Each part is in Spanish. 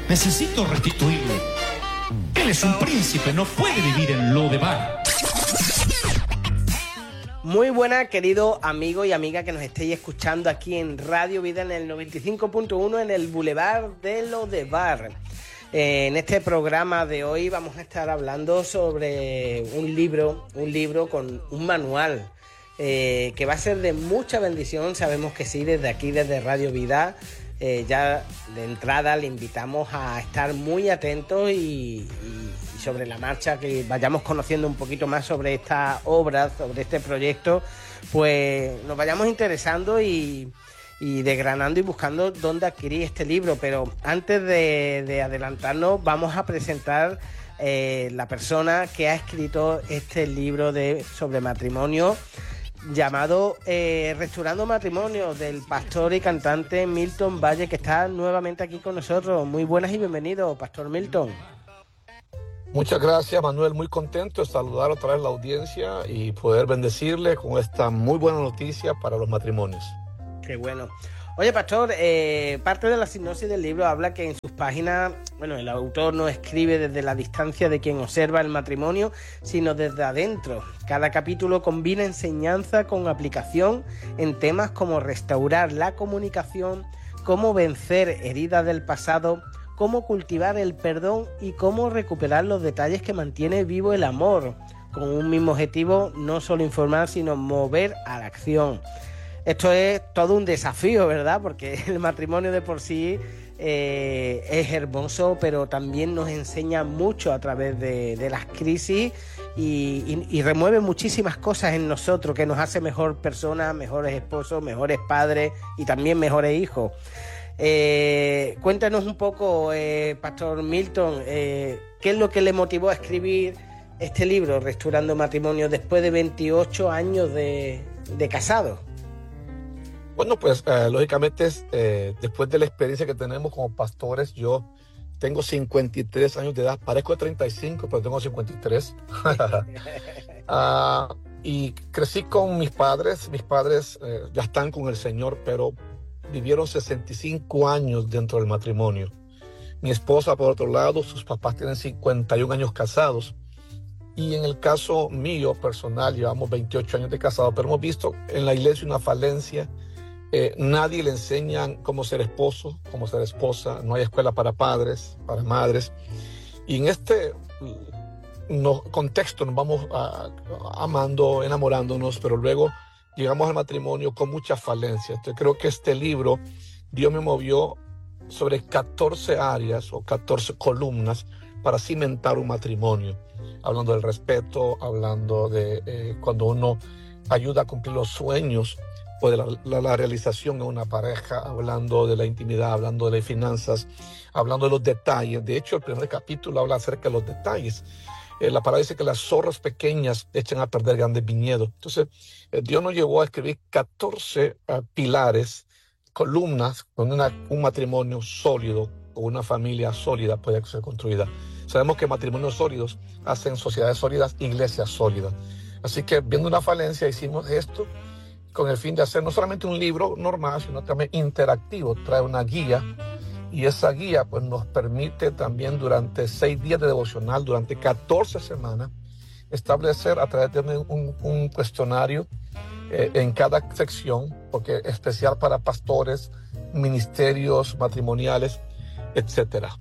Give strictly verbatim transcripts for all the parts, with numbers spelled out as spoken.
Necesito restituirle. Él es un príncipe, no puede vivir en Lodebar. Muy buena, querido amigo y amiga que nos estéis escuchando aquí en Radio Vida en el noventa y cinco punto uno en el Boulevard de Lodebar. Eh, en este programa de hoy vamos a estar hablando sobre un libro, un libro con un manual eh, que va a ser de mucha bendición. Sabemos que sí, desde aquí, desde Radio Vida, eh, ya de entrada le invitamos a estar muy atentos y, y, y sobre la marcha, que vayamos conociendo un poquito más sobre esta obra, sobre este proyecto, pues nos vayamos interesando y... y desgranando y buscando dónde adquirir este libro. Pero antes de, de adelantarnos, vamos a presentar eh, la persona que ha escrito este libro de, sobre matrimonio, llamado eh, Restaurando Matrimonio, del pastor y cantante Milton Valle, que está nuevamente aquí con nosotros. Muy buenas y bienvenido, Pastor Milton. Muchas gracias, Manuel. Muy contento de saludar otra vez a la audiencia y poder bendecirle con esta muy buena noticia para los matrimonios. Qué bueno. Oye, pastor, eh, parte de la sinopsis del libro habla que en sus páginas, bueno, el autor no escribe desde la distancia de quien observa el matrimonio, sino desde adentro. Cada capítulo combina enseñanza con aplicación en temas como restaurar la comunicación, cómo vencer heridas del pasado, cómo cultivar el perdón y cómo recuperar los detalles que mantiene vivo el amor, con un mismo objetivo: no solo informar, sino mover a la acción. Esto es todo un desafío, ¿verdad? Porque el matrimonio de por sí eh, es hermoso, pero también nos enseña mucho a través de, de las crisis y, y, y remueve muchísimas cosas en nosotros, que nos hace mejor personas, mejores esposos, mejores padres y también mejores hijos. Eh, cuéntanos un poco, eh, Pastor Milton, eh, ¿qué es lo que le motivó a escribir este libro, Restaurando Matrimonio, después de veintiocho años de, de casado? Bueno, pues eh, lógicamente eh, después de la experiencia que tenemos como pastores, yo tengo cincuenta y tres años de edad, parezco de treinta y cinco, pero tengo cincuenta y tres. uh, y crecí con mis padres, mis padres eh, ya están con el Señor, pero vivieron sesenta y cinco años dentro del matrimonio. Mi esposa, por otro lado, sus papás tienen cincuenta y un años casados. Y en el caso mío personal, llevamos veintiocho años de casado, pero hemos visto en la iglesia una falencia. Eh, nadie le enseña cómo ser esposo, cómo ser esposa. No hay escuela para padres, para madres. Y en este no, contexto nos vamos a, amando, enamorándonos, pero luego llegamos al matrimonio con mucha falencia. Entonces creo que este libro, Dios me movió sobre catorce áreas o catorce columnas para cimentar un matrimonio. Hablando del respeto, hablando de eh, cuando uno ayuda a cumplir los sueños o de la, la, la realización en una pareja, hablando de la intimidad, hablando de las finanzas, hablando de los detalles. De hecho, el primer capítulo habla acerca de los detalles. Eh, la palabra dice que las zorras pequeñas echan a perder grandes viñedos. Entonces, eh, Dios nos llevó a escribir catorce uh, pilares, columnas, donde una, un matrimonio sólido o una familia sólida puede ser construida. Sabemos que matrimonios sólidos hacen sociedades sólidas, iglesias sólidas. Así que, viendo una falencia, hicimos esto con el fin de hacer no solamente un libro normal, sino también interactivo. Trae una guía, y esa guía pues, nos permite también durante seis días de devocional, durante catorce semanas, establecer a través de un, un cuestionario eh, en cada sección, porque es especial para pastores, ministerios matrimoniales, etcétera.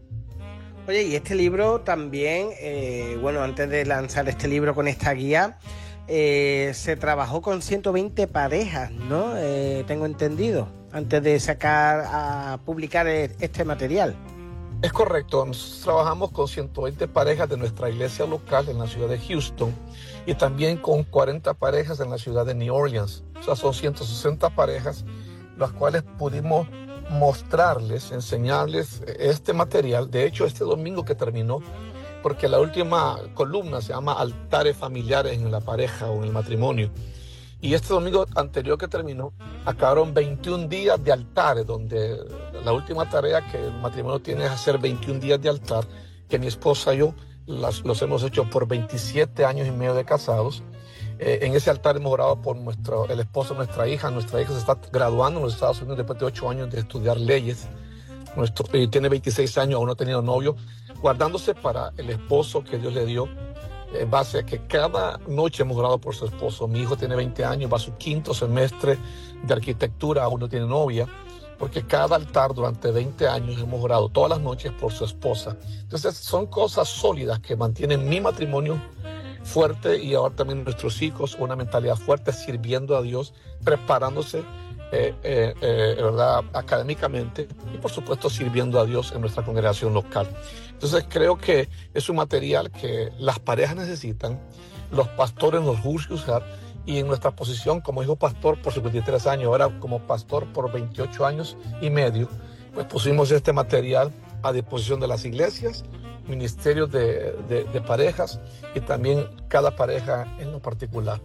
Oye, y este libro también, eh, bueno, antes de lanzar este libro con esta guía, Eh, se trabajó con ciento veinte parejas, ¿no? Eh, tengo entendido, antes de sacar a publicar este material. Es correcto, nosotros trabajamos con ciento veinte parejas de nuestra iglesia local en la ciudad de Houston y también con cuarenta parejas en la ciudad de New Orleans. O sea, son ciento sesenta parejas, las cuales pudimos mostrarles, enseñarles este material. De hecho, este domingo que terminó, porque la última columna se llama Altares Familiares en la pareja o en el matrimonio. Y este domingo anterior que terminó, acabaron veintiún días de altares, donde la última tarea que el matrimonio tiene es hacer veintiún días de altar, que mi esposa y yo las, los hemos hecho por veintisiete años y medio de casados. Eh, en ese altar hemos orado por nuestro, el esposo de nuestra hija. Nuestra hija se está graduando en los Estados Unidos después de ocho años de estudiar leyes. nuestro, eh, tiene veintiséis años, aún no ha tenido novio, guardándose para el esposo que Dios le dio, en base a que cada noche hemos orado por su esposo. Mi hijo tiene veinte años, va a su quinto semestre de arquitectura, aún no tiene novia, porque cada altar durante veinte años hemos orado todas las noches por su esposa. Entonces son cosas sólidas que mantienen mi matrimonio fuerte y ahora también nuestros hijos una mentalidad fuerte, sirviendo a Dios, preparándose eh, eh, eh, ¿verdad? académicamente y por supuesto sirviendo a Dios en nuestra congregación local. Entonces creo que es un material que las parejas necesitan, los pastores nos urge usar, y en nuestra posición como hijo pastor por cincuenta y tres años, ahora como pastor por veintiocho años y medio, pues pusimos este material a disposición de las iglesias, ministerios de, de, de parejas y también cada pareja en lo particular.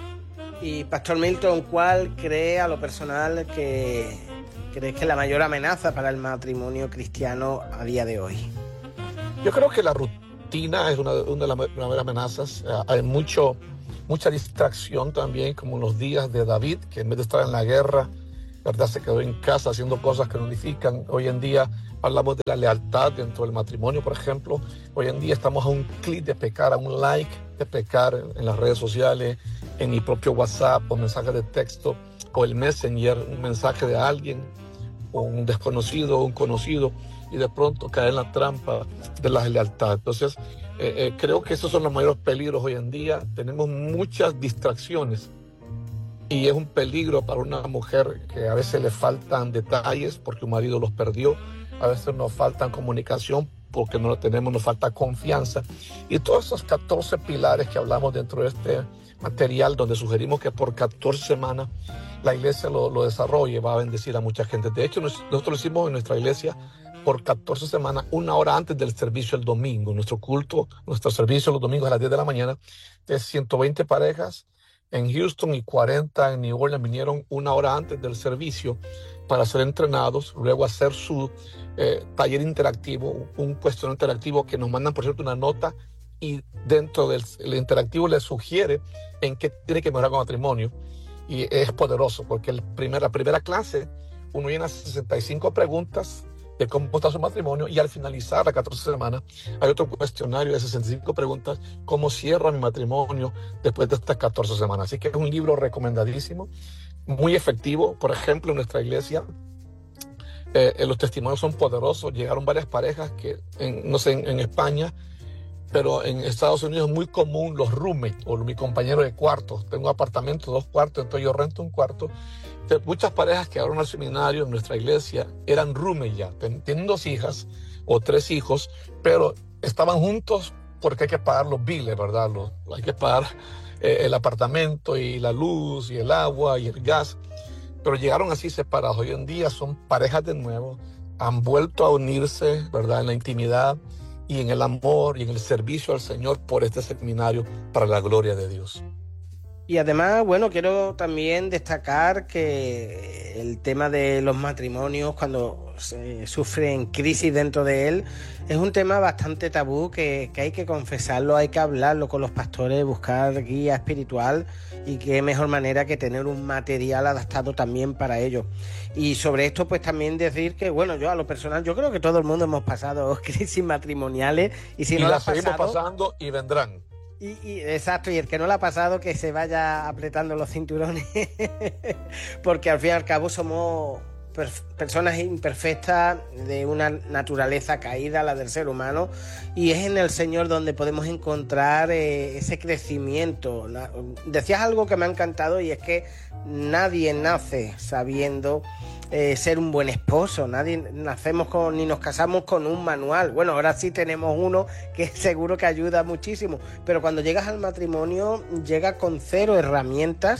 Y Pastor Milton, ¿cuál cree a lo personal que crees que es la mayor amenaza para el matrimonio cristiano a día de hoy? Yo creo que la rutina es una, una de las mayores amenazas. Hay mucho, mucha distracción también, como en los días de David, que en vez de estar en la guerra, ¿verdad?, se quedó en casa haciendo cosas que no edifican. Hoy en día hablamos de la lealtad dentro del matrimonio, por ejemplo. Hoy en día estamos a un clic de pecar, a un like de pecar en, en las redes sociales, en mi propio WhatsApp o mensaje de texto o el Messenger, un mensaje de alguien o un desconocido o un conocido, y de pronto caer en la trampa de la lealtad. Entonces, eh, eh, creo que esos son los mayores peligros hoy en día. Tenemos muchas distracciones y es un peligro para una mujer que a veces le faltan detalles porque un marido los perdió, a veces nos faltan comunicación porque no lo tenemos, nos falta confianza. Y todos esos catorce pilares que hablamos dentro de este material, donde sugerimos que por catorce semanas la iglesia lo, lo desarrolle, va a bendecir a mucha gente. De hecho, nosotros lo hicimos en nuestra iglesia por catorce semanas, una hora antes del servicio el domingo. Nuestro culto, nuestro servicio los domingos a las diez de la mañana, de ciento veinte parejas en Houston y cuarenta en New Orleans vinieron una hora antes del servicio para ser entrenados, luego hacer su eh, taller interactivo, un cuestionario interactivo que nos mandan, por cierto, una nota, y dentro del el interactivo les sugiere en qué tiene que mejorar con matrimonio. Y es poderoso porque el primer, la primera clase uno llena sesenta y cinco preguntas de cómo está su matrimonio, y al finalizar las catorce semanas hay otro cuestionario de sesenta y cinco preguntas, cómo cierra mi matrimonio después de estas catorce semanas. Así que es un libro recomendadísimo, muy efectivo. Por ejemplo, en nuestra iglesia eh, los testimonios son poderosos. Llegaron varias parejas que, en, no sé, en, en España, pero en Estados Unidos es muy común los roommates o mi compañero de cuarto. Tengo un apartamento, dos cuartos, entonces yo rento un cuarto. Entonces, muchas parejas que llegaron al seminario en nuestra iglesia eran roommates ya, tienen dos hijas o tres hijos, pero estaban juntos porque hay que pagar los biles, ¿verdad? Los, hay que pagar eh, el apartamento y la luz y el agua y el gas, pero llegaron así separados. Hoy en día son parejas de nuevo, han vuelto a unirse, ¿verdad?, en la intimidad y en el amor y en el servicio al Señor por este seminario para la gloria de Dios. Y además, bueno, quiero también destacar que el tema de los matrimonios, cuando se sufren crisis dentro de él, es un tema bastante tabú que, que hay que confesarlo, hay que hablarlo con los pastores, buscar guía espiritual, y qué mejor manera que tener un material adaptado también para ello. Y sobre esto, pues también decir que, bueno, yo a lo personal, yo creo que todo el mundo hemos pasado crisis matrimoniales, y si y no las la seguimos pasado, pasando y vendrán. Y, y exacto, y el que no le ha pasado, que se vaya apretando los cinturones porque al fin y al cabo somos per- personas imperfectas, de una naturaleza caída, la del ser humano, y es en el Señor donde podemos encontrar eh, ese crecimiento. La, decías algo que me ha encantado, y es que nadie nace sabiendo Eh, ser un buen esposo. Nadie nacemos con, ni nos casamos con un manual. Bueno, ahora sí tenemos uno que seguro que ayuda muchísimo, pero cuando llegas al matrimonio llega con cero herramientas,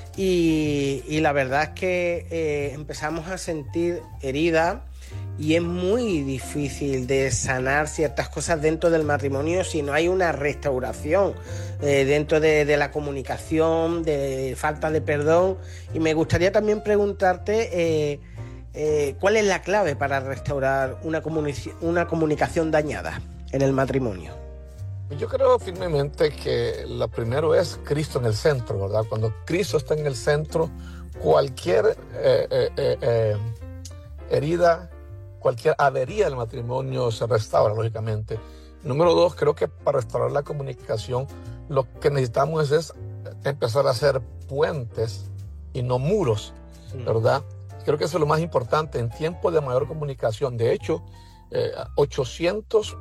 y, y la verdad es que eh, empezamos a sentir heridas, y es muy difícil de sanar ciertas cosas dentro del matrimonio si no hay una restauración eh, dentro de, de la comunicación, de falta de perdón. Y me gustaría también preguntarte eh, eh, ¿cuál es la clave para restaurar una, comuni- una comunicación dañada en el matrimonio? Yo creo firmemente que lo primero es Cristo en el centro, ¿verdad? Cuando Cristo está en el centro, cualquier eh, eh, eh, eh, herida cualquier avería del matrimonio se restaura, lógicamente. Número dos, creo que para restaurar la comunicación lo que necesitamos es, es empezar a hacer puentes y no muros, ¿verdad? Creo que eso es lo más importante en tiempos de mayor comunicación. De hecho, eh, ochocientos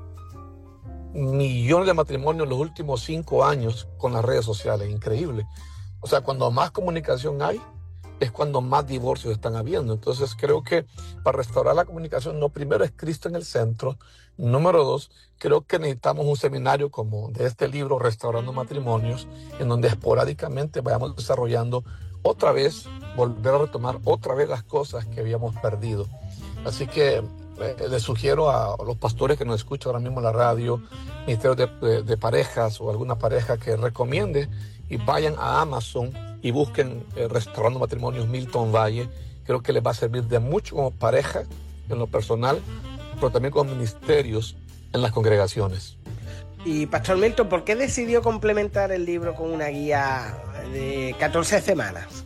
millones de matrimonios en los últimos cinco años con las redes sociales. Increíble. O sea, cuando más comunicación hay, es cuando más divorcios están habiendo. Entonces, creo que para restaurar la comunicación, no, primero es Cristo en el centro. Número dos, creo que necesitamos un seminario como de este libro, Restaurando Matrimonios, en donde esporádicamente vayamos desarrollando otra vez, volver a retomar otra vez las cosas que habíamos perdido. Así que eh, les sugiero a los pastores que nos escuchan ahora mismo en la radio, ministerios de, de, de parejas o alguna pareja que recomiende y vayan a Amazon y busquen eh, Restaurando Matrimonios Milton Valle. Creo que les va a servir de mucho como pareja en lo personal, pero también como ministerios en las congregaciones. Y Pastor Milton, ¿por qué decidió complementar el libro con una guía de catorce semanas?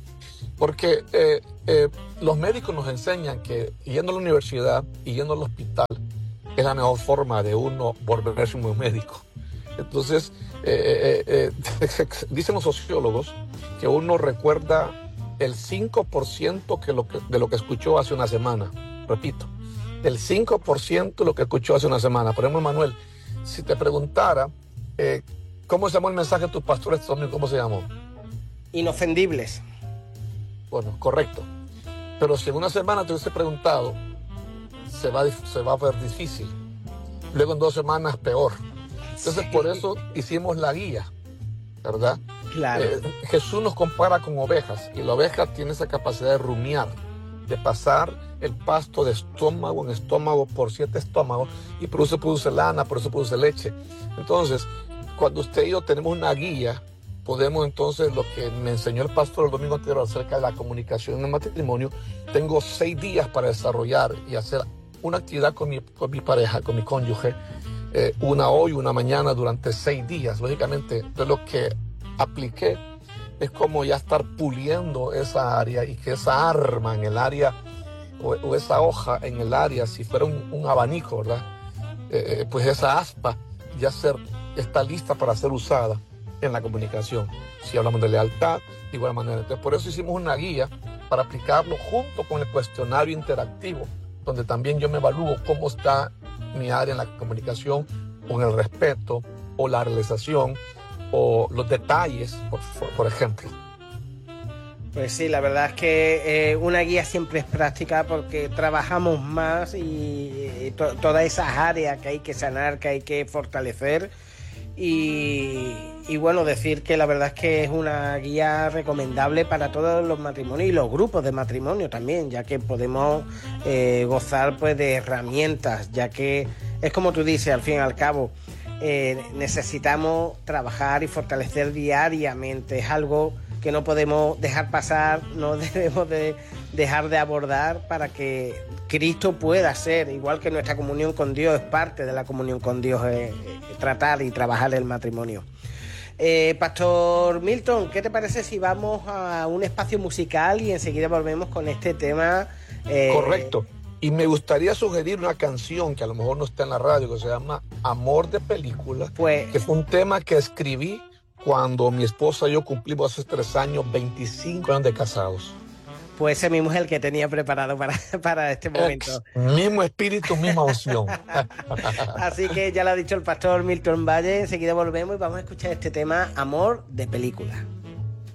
Porque eh, eh, los médicos nos enseñan que yendo a la universidad y yendo al hospital es la mejor forma de uno volverse un buen médico. Entonces, eh, eh, eh, dicen los sociólogos que uno recuerda el cinco por ciento que lo que, de lo que escuchó hace una semana. Repito, el cinco por ciento de lo que escuchó hace una semana. Por ejemplo, Manuel, si te preguntara eh, cómo se llamó el mensaje de tus pastores este domingo, ¿cómo se llamó? Inofendibles. Bueno, correcto. Pero si en una semana te hubiese preguntado, se va, se va a ver difícil. Luego en dos semanas, peor. Entonces, sí. Por eso hicimos la guía, ¿verdad? Claro. Eh, Jesús nos compara con ovejas y la oveja tiene esa capacidad de rumiar, de pasar el pasto de estómago en estómago por siete estómagos y por eso produce lana, por eso produce leche. Entonces, cuando usted y yo tenemos una guía, podemos entonces, lo que me enseñó el pastor el domingo anterior acerca de la comunicación en el matrimonio, tengo seis días para desarrollar y hacer una actividad con mi, con mi pareja, con mi cónyuge, eh, una hoy, una mañana, durante seis días. Lógicamente, de lo que apliqué es como ya estar puliendo esa área y que esa arma en el área o, o esa hoja en el área, si fuera un, un abanico, ¿verdad? Eh, pues esa aspa ya ser, está lista para ser usada en la comunicación. Si hablamos de lealtad, de igual manera. Entonces, por eso hicimos una guía para aplicarlo junto con el cuestionario interactivo, donde también yo me evalúo cómo está mi área en la comunicación, con el respeto, o la realización, o los detalles, por, por ejemplo. Pues sí, la verdad es que eh, una guía siempre es práctica porque trabajamos más y, y to- todas esas áreas que hay que sanar, que hay que fortalecer. Y, y bueno, decir que la verdad es que es una guía recomendable para todos los matrimonios y los grupos de matrimonio también, ya que podemos eh, gozar pues de herramientas, ya que es como tú dices, al fin y al cabo, eh, necesitamos trabajar y fortalecer diariamente. Es algo que no podemos dejar pasar, no debemos de dejar de abordar para que Cristo pueda ser, igual que nuestra comunión con Dios es parte de la comunión con Dios, eh, eh, tratar y trabajar el matrimonio. Eh, Pastor Milton, ¿qué te parece si vamos a un espacio musical y enseguida volvemos con este tema? Eh... Correcto. Y me gustaría sugerir una canción que a lo mejor no está en la radio, que se llama Amor de Película, pues... que fue un tema que escribí cuando mi esposa y yo cumplimos hace tres años, veinticinco años de casados. Pues ese mismo es el que tenía preparado para, para este momento. Ex, mismo espíritu, misma opción. Así que ya lo ha dicho el pastor Milton Valle, enseguida volvemos y vamos a escuchar este tema, Amor de Película.